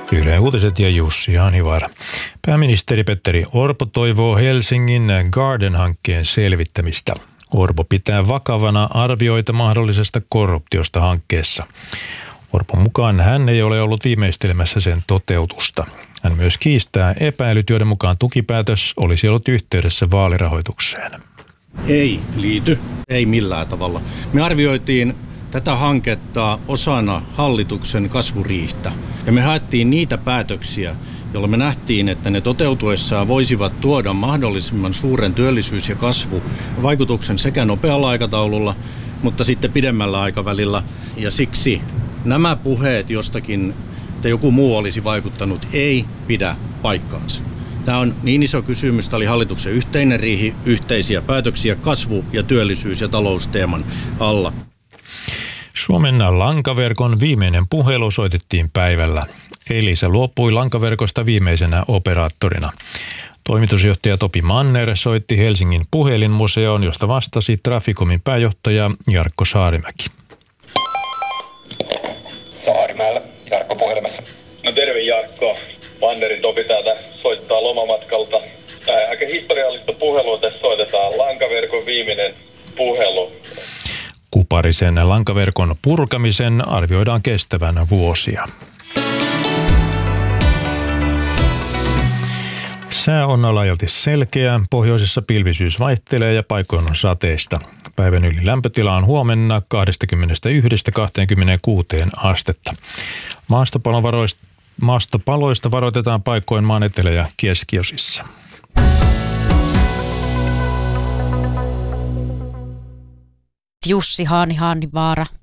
Yle Uutiset ja Jussi Haanivaara. Pääministeri Petteri Orpo toivoo Helsingin Garden-hankkeen selvittämistä. Orpo pitää vakavana arvioita mahdollisesta korruptiosta hankkeessa. Orpon mukaan hän ei ole ollut viimeistelemässä sen toteutusta. Hän myös kiistää epäilyt, joiden mukaan tukipäätös olisi ollut yhteydessä vaalirahoitukseen. Ei liity, ei millään tavalla. Me arvioitiin tätä hanketta osana hallituksen kasvuriihtä ja me haettiin niitä päätöksiä, joilla me nähtiin, että ne toteutuessaan voisivat tuoda mahdollisimman suuren työllisyys- ja kasvuvaikutuksen sekä nopealla aikataululla, mutta sitten pidemmällä aikavälillä. Ja siksi nämä puheet jostakin, että joku muu olisi vaikuttanut, ei pidä paikkaansa. Tämä on niin iso kysymys, tämä oli hallituksen yhteinen riihi, yhteisiä päätöksiä kasvu- ja työllisyys- ja talousteeman alla. Suomen lankaverkon viimeinen puhelu soitettiin päivällä. Elisa luopui lankaverkosta viimeisenä operaattorina. Toimitusjohtaja Topi Manner soitti Helsingin puhelinmuseoon, josta vastasi Traficomin pääjohtaja Jarkko Saarimäki. Saarimäellä, Jarkko puhelimessa. No terve Jarkko. Mannerin Topi täältä soittaa lomamatkalta. Tämä aika historiallista puhelua tässä soitetaan. Lankaverkon viimeinen puhelu. Kuparisen lankaverkon purkamisen arvioidaan kestävän vuosia. Sää on laajalti selkeä, pohjoisessa pilvisyys vaihtelee ja paikoin on sateista. Päivän yli lämpötila on huomenna 21–26 astetta. Maastopaloista varoitetaan paikoin maan etelä- ja keskiosissa. Jussi Haanivaara.